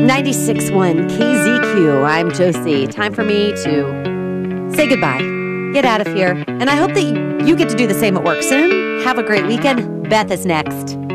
96.1 KZQ. I'm Josie. Time for me to say goodbye. Get out of here. And I hope that you get to do the same at work soon. Have a great weekend. Beth is next.